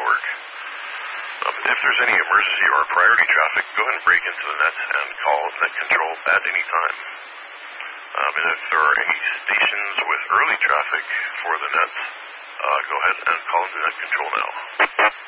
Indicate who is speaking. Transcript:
Speaker 1: network. If there's any emergency or priority traffic, go ahead and break into the net and call net control at any time. And if there are any stations with early traffic for the net, go ahead and call into net control now.